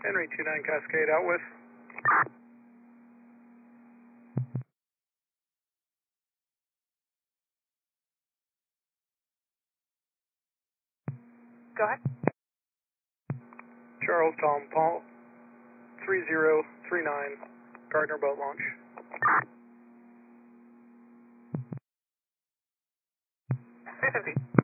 Henry 29 Cascade out with. Go ahead. Charles Tom Paul 3039 Gardner boat launch. 350.